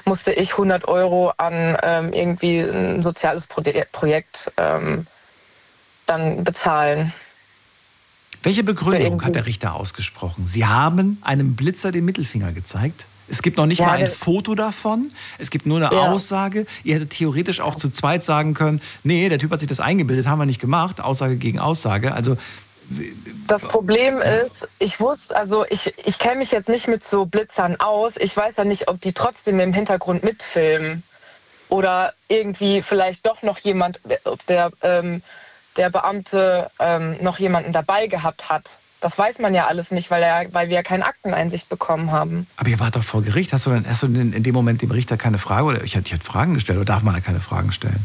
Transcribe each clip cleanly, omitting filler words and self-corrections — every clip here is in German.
musste ich 100 Euro an irgendwie ein soziales Projekt dann bezahlen. Welche Begründung hat der Richter ausgesprochen? Sie haben einem Blitzer den Mittelfinger gezeigt. Es gibt noch nicht mal ein Foto davon. Es gibt nur eine Aussage. Ihr hättet theoretisch auch zu zweit sagen können, nee, der Typ hat sich das eingebildet, haben wir nicht gemacht. Aussage gegen Aussage. Also das Problem ist, ich kenne mich jetzt nicht mit so Blitzern aus. Ich weiß ja nicht, ob die trotzdem im Hintergrund mitfilmen. Oder irgendwie vielleicht doch noch jemand, ob der Beamte noch jemanden dabei gehabt hat. Das weiß man ja alles nicht, weil wir ja keine Akteneinsicht bekommen haben. Aber ihr wart doch vor Gericht. Hast du denn in dem Moment dem Richter keine Frage? Oder ich hätte Fragen gestellt. Oder darf man da keine Fragen stellen?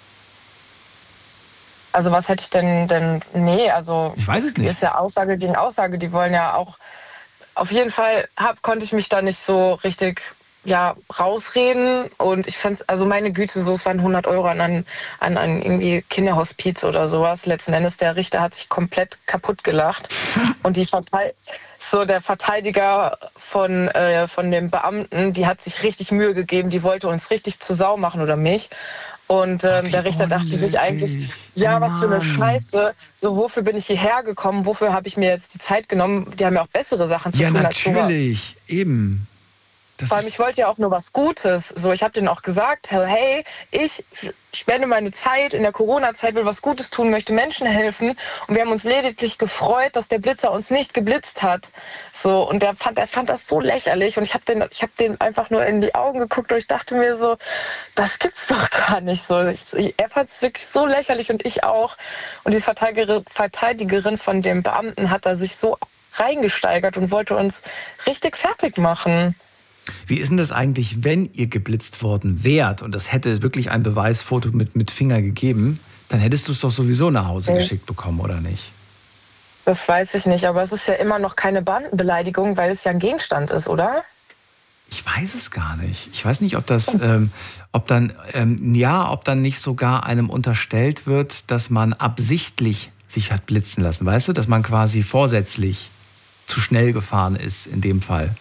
Also was hätte ich denn? Nee, also... Ich weiß es nicht. Ist ja Aussage gegen Aussage. Die wollen ja auch... Auf jeden Fall konnte ich mich da nicht so richtig rausreden. Und ich fand, also meine Güte, es waren 100 Euro an ein irgendwie Kinderhospiz oder sowas. Letzten Endes, der Richter hat sich komplett kaputt gelacht. Und der Verteidiger von dem Beamten, die hat sich richtig Mühe gegeben. Die wollte uns richtig zur Sau machen oder mich. Und der Richter dachte sich eigentlich, was für eine Scheiße. So, wofür bin ich hierher gekommen? Wofür habe ich mir jetzt die Zeit genommen? Die haben ja auch bessere Sachen zu tun als sowas. Ja, natürlich, eben. Vor allem, ich wollte ja auch nur was Gutes. So, ich habe denen auch gesagt, hey, ich spende meine Zeit in der Corona-Zeit, will was Gutes tun, möchte Menschen helfen. Und wir haben uns lediglich gefreut, dass der Blitzer uns nicht geblitzt hat. So, und er fand das so lächerlich. Und ich habe den einfach nur in die Augen geguckt und ich dachte mir so, das gibt's doch gar nicht so. Er fand es wirklich so lächerlich und ich auch. Und die Verteidigerin von dem Beamten hat da sich so reingesteigert und wollte uns richtig fertig machen. Wie ist denn das eigentlich, wenn ihr geblitzt worden wärt und das hätte wirklich ein Beweisfoto mit Finger gegeben, dann hättest du es doch sowieso nach Hause geschickt bekommen, oder nicht? Das weiß ich nicht, aber es ist ja immer noch keine Beamtenbeleidigung, weil es ja ein Gegenstand ist, oder? Ich weiß es gar nicht. Ich weiß nicht, ob dann nicht sogar einem unterstellt wird, dass man absichtlich sich hat blitzen lassen, weißt du? Dass man quasi vorsätzlich zu schnell gefahren ist in dem Fall.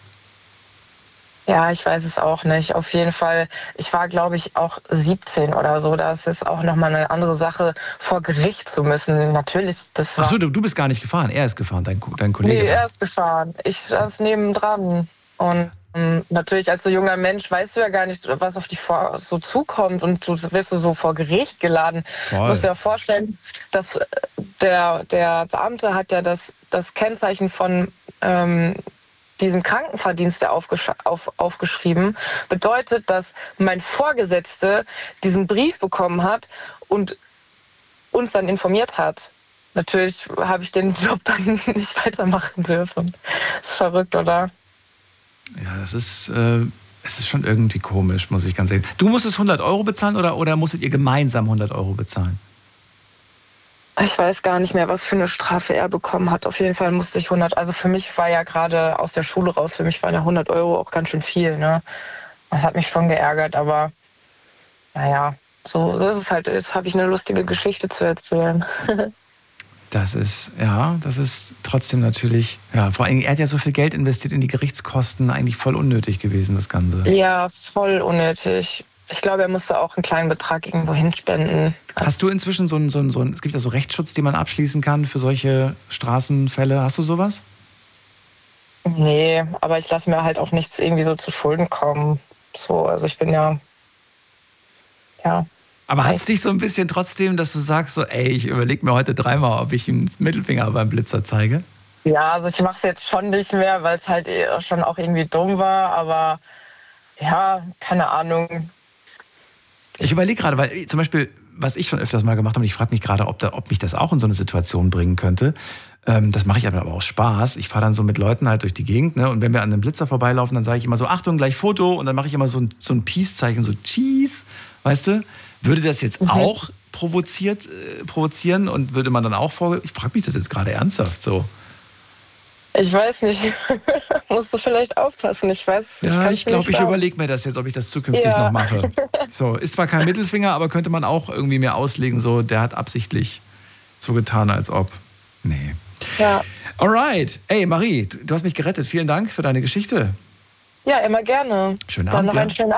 Ja, ich weiß es auch nicht. Auf jeden Fall, ich war, glaube ich, auch 17 oder so. Da ist es auch nochmal eine andere Sache, vor Gericht zu müssen. Natürlich, das war... Achso, du bist gar nicht gefahren, er ist gefahren, dein Kollege. Nee, er ist gefahren. Ich saß nebendran. Und natürlich als so junger Mensch weißt du ja gar nicht, was auf dich so zukommt. Und du wirst so vor Gericht geladen. Voll. Du musst dir ja vorstellen, dass der Beamte hat ja das Kennzeichen von... diesem Krankenverdienst aufgeschrieben, bedeutet, dass mein Vorgesetzter diesen Brief bekommen hat und uns dann informiert hat. Natürlich habe ich den Job dann nicht weitermachen dürfen. Das ist verrückt, oder? Ja, es ist schon irgendwie komisch, muss ich ganz ehrlich sagen. Du musstest 100 Euro bezahlen oder musstet ihr gemeinsam 100 Euro bezahlen? Ich weiß gar nicht mehr, was für eine Strafe er bekommen hat. Auf jeden Fall musste ich 100, also für mich war ja gerade aus der Schule raus, für mich waren ja 100 Euro auch ganz schön viel, ne? Das hat mich schon geärgert, aber naja, so ist es halt. Jetzt habe ich eine lustige Geschichte zu erzählen. Das ist trotzdem natürlich, ja, vor allem, er hat ja so viel Geld investiert in die Gerichtskosten, eigentlich voll unnötig gewesen, das Ganze. Ja, voll unnötig. Ich glaube, er musste auch einen kleinen Betrag irgendwo hinspenden. Hast du inzwischen es gibt ja so Rechtsschutz, den man abschließen kann für solche Straßenfälle. Hast du sowas? Nee, aber ich lasse mir halt auch nichts irgendwie so zu Schulden kommen. So, also ich bin ja. Aber hat es dich so ein bisschen trotzdem, dass du sagst so, ey, ich überlege mir heute dreimal, ob ich einen Mittelfinger beim Blitzer zeige? Ja, also ich mache es jetzt schon nicht mehr, weil es halt schon auch irgendwie dumm war, aber ja, keine Ahnung. Ich überlege gerade, weil zum Beispiel, was ich schon öfters mal gemacht habe, und ich frage mich gerade, ob mich das auch in so eine Situation bringen könnte. Das mache ich aber aus Spaß. Ich fahre dann so mit Leuten halt durch die Gegend, ne? Und wenn wir an einem Blitzer vorbeilaufen, dann sage ich immer so, Achtung, gleich Foto. Und dann mache ich immer so ein Peace-Zeichen, so Cheese, weißt du? Würde das jetzt auch provozieren und würde man dann auch ich frage mich das jetzt gerade ernsthaft so. Ich weiß nicht. Musst du vielleicht aufpassen. Ich weiß. Ja, ich glaube, ich überlege mir das jetzt, ob ich das zukünftig noch mache. So, ist zwar kein Mittelfinger, aber könnte man auch irgendwie mir auslegen, so, der hat absichtlich so getan, als ob. Nee. Ja. Alright. Ey, Marie, du hast mich gerettet. Vielen Dank für deine Geschichte. Ja, immer gerne. Schönen Dann Abend. noch einen schönen